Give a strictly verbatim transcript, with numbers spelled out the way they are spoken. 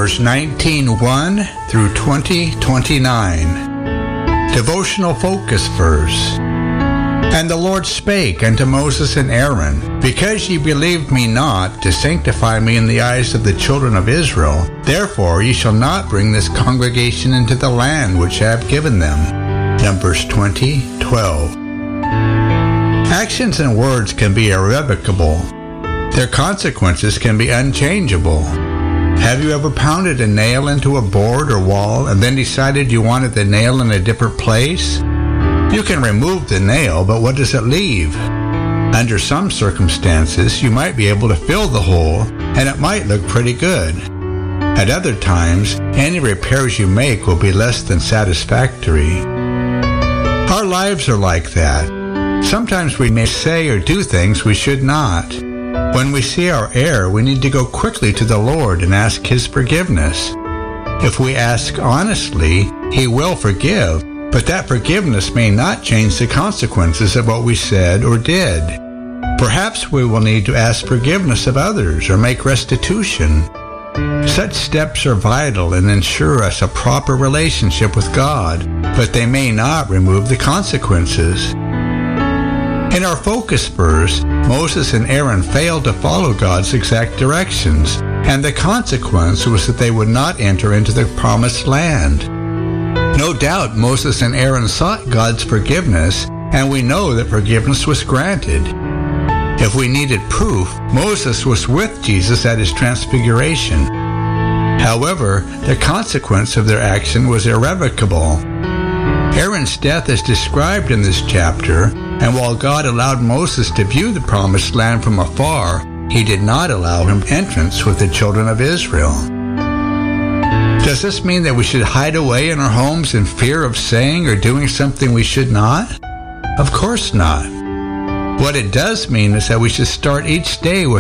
Numbers nineteen one through twenty twenty-nine. Devotional focus verse. And the Lord spake unto Moses and Aaron, Because ye believed me not to sanctify me in the eyes of the children of Israel, therefore ye shall not bring this congregation into the land which I have given them. Numbers twenty twelve. Actions and words can be irrevocable. Their consequences can be unchangeable. Have you ever pounded a nail into a board or wall and then decided you wanted the nail in a different place? You can remove the nail, but what does it leave? Under some circumstances, you might be able to fill the hole, and it might look pretty good. At other times, any repairs you make will be less than satisfactory. Our lives are like that. Sometimes we may say or do things we should not. When we see our error, we need to go quickly to the Lord and ask His forgiveness. If we ask honestly, He will forgive, but that forgiveness may not change the consequences of what we said or did. Perhaps we will need to ask forgiveness of others or make restitution. Such steps are vital and ensure us a proper relationship with God, but they may not remove the consequences. In our focus verse, Moses and Aaron failed to follow God's exact directions, and the consequence was that they would not enter into the promised land. No doubt Moses and Aaron sought God's forgiveness, and we know that forgiveness was granted. If we needed proof, Moses was with Jesus at his transfiguration. However, the consequence of their action was irrevocable. Aaron's death is described in this chapter, and while God allowed Moses to view the promised land from afar, He did not allow him entrance with the children of Israel. Does this mean that we should hide away in our homes in fear of saying or doing something we should not? Of course not. What it does mean is that we should start each day with